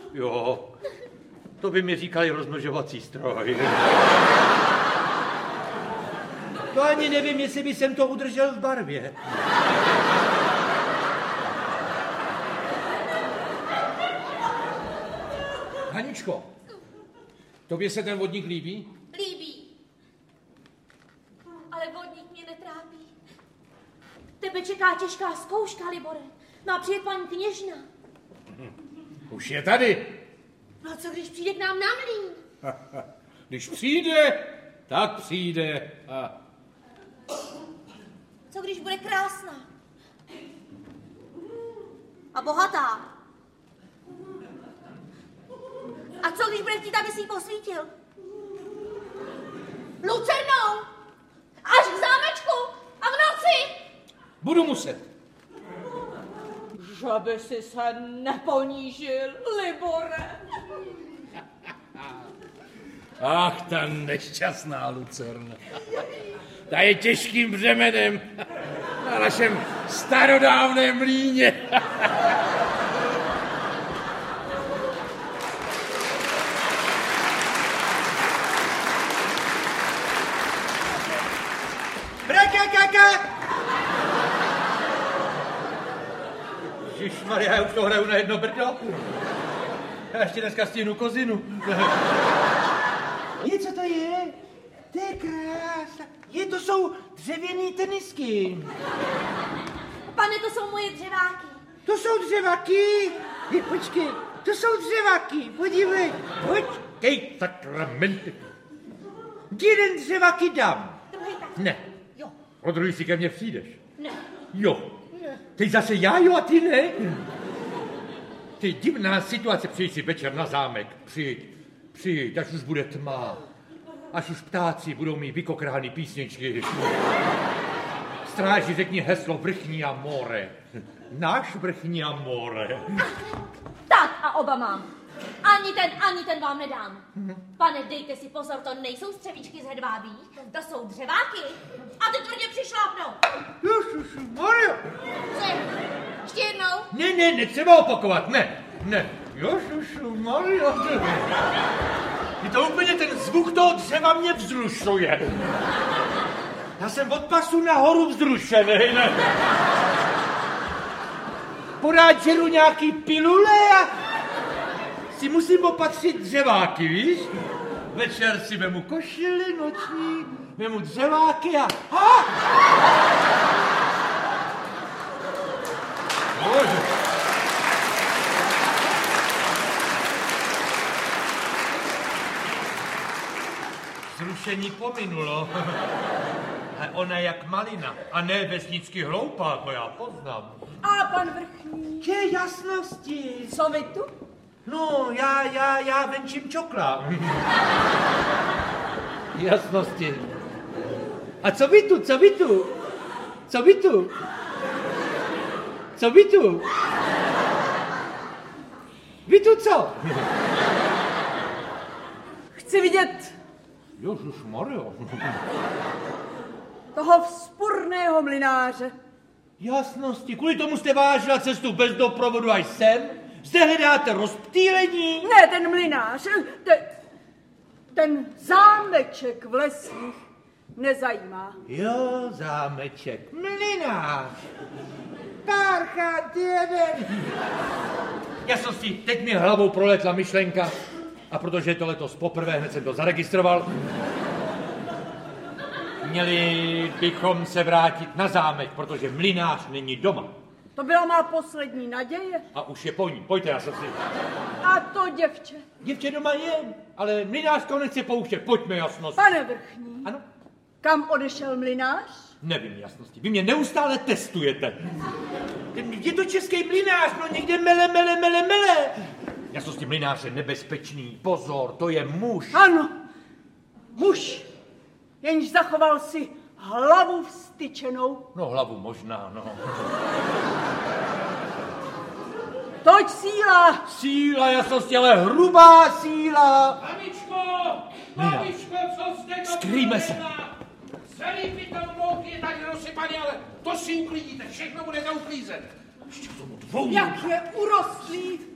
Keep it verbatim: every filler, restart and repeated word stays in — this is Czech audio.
Jo, to by mi říkali rozmnožovací stroj. To ani nevím, jestli by jsem to udržel v barvě. Haničko, tobě se ten vodník líbí? Líbí. Ale vodník mě netrápí. Tebe čeká těžká zkouška, Libore. Má přijet paní kněžna. Už je tady. No co když přijde k nám na mlýn? Když přijde, tak přijde. A... Co když bude krásná? A bohatá? A co když bude chtít, aby si ji posvítil? Lucernou! Až k zámečku! A v noci! Budu muset. Že by si se neponížil, Libore. Ach, ta nešťastná Lucerna. Ta je těžkým břemenem na našem starodávném mlýně. Ježišmarja, já už to hraju na jedno brdo. Já ještě dneska stihnu kozinu. Je, co to je? To je krása. Je, to jsou dřevěný tenisky. Pane, to jsou moje dřeváky. To jsou dřevaky? Je, počkej, to jsou dřevaky, podívej. Počkej, sakramenty. Jeden dřevaky dám. Druhý tak. Ne. Jo. O druhý si ke mně přijdeš. Ne. Jo. Ne. Teď zase já jo a ty ne. Ty divná situace, přijď si večer na zámek. Přijď, přijď, až už bude tma. Až už ptáci budou mít vykokrány písničky. Stráži řekni heslo vrchní a more. Náš vrchní a more. Tak a oba mám. Ani ten, ani ten vám nedám. Pane, dejte si pozor, to nejsou střevíčky z hedvábí, to jsou dřeváky. A ty tvrdě přišlápnou. Ježišmarja. Co je? Ještě jednou? Ne, ne, netřeba opakovat, ne, ne. Ježišmarja. Je to úplně ten zvuk toho dřeva mě vzrušuje. Já jsem od pasu nahoru vzrušený, ne. Porád žeru nějaký pilule a si musím opatřit dřeváky, víš? Večer si vemu košili noční, vemu dřeváky a... Ha! Bože. Zrušení pominulo. A ona je jak malina a ne vesnický hloupá, to já poznám. A pan vrchní? Ke jasnosti. Co vy tu? No, já, já, já venčím čokla. Jasnosti. A co vy tu, co vy tu? Co vy tu? Co vy tu? Vy tu co? Chci vidět Ježišmarjo. toho vzpurného mlynáře. Jasnosti, kvůli tomu jste vážila cestu bez doprovodu až sem? Zde hledáte rozptýlení? Ne, ten mlynář, ten, ten zámeček v lesích nezajímá. Jo, zámeček, mlynář. Párchant jeden. Jasnosti, teď mi hlavou proletla myšlenka a protože je to letos poprvé, hned jsem to zaregistroval, měli bychom se vrátit na zámek, protože mlynář není doma. To byla má poslední naděje. A už je po ní. Pojďte, Jasnosti. A to děvče. Děvče doma je, ale mlynář to nechce pouštět. Pojďme, Jasnosti. Pane vrchní. Ano? Kam odešel mlynář? Nevím, Jasnosti. Vy mě neustále testujete. Je to český mlynář, no někde mele, mele, mele, mele. Jasnosti, mlynář je nebezpečný. Pozor, to je muž. Ano, muž, jenž zachoval si hlavu vstyčenou. No, hlavu možná, no. Toť síla. Síla, Jasnosti, ale hrubá síla. Mamičko! Mamičko, co jste to... Skrýme se. Celý pytel mouky je tady rozsypaný, ale to si uklidíte, všechno bude za uklízet. Jak je urostlý